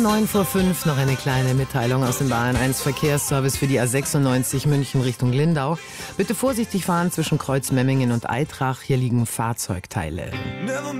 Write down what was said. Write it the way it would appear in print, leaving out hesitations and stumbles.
9:05 noch eine kleine Mitteilung aus dem Bayern 1 Verkehrsservice für die A96 München Richtung Lindau. Bitte vorsichtig fahren zwischen Kreuzmemmingen und Aitrach. Hier liegen Fahrzeugteile.